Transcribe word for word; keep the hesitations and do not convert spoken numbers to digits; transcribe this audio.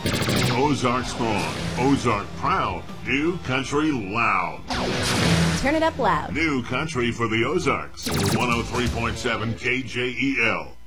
Ozark strong, Ozark proud, New Country loud. Turn it up loud. New Country for the Ozarks. one oh three point seven K J E L.